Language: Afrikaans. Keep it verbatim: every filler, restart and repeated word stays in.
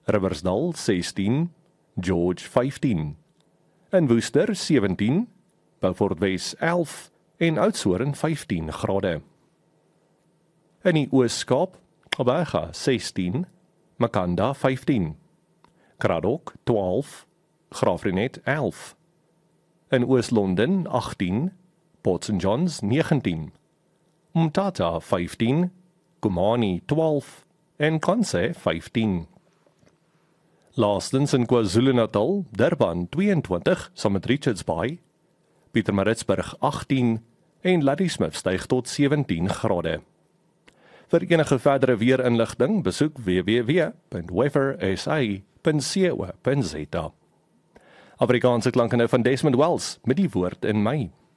Riversdal sestien, George vyftien. In Worcester sewentien, Beaufort Wes elf en Oudtshoorn vyftien grade. In die Oos-Kaap, Alberga sestien, Makanda vyftien, Kraddock twaalf, Graafrenet elf. In Oos-London agtien, Port Saint John's negentien, Umtata vyftien, Kumani twaalf en Kansai vyftien. Laastens in KwaZulu-Natal, Durban tweeëntwintig, saam met Richards Bay, Pietermaritzburg agtien en Ladysmith styg tot sewentien grade. Vir enige verdere weerinligting besoek w w w punt weather s a punt co punt za. Afrikaanse klanke nou van Desmond Wells met die woord in my.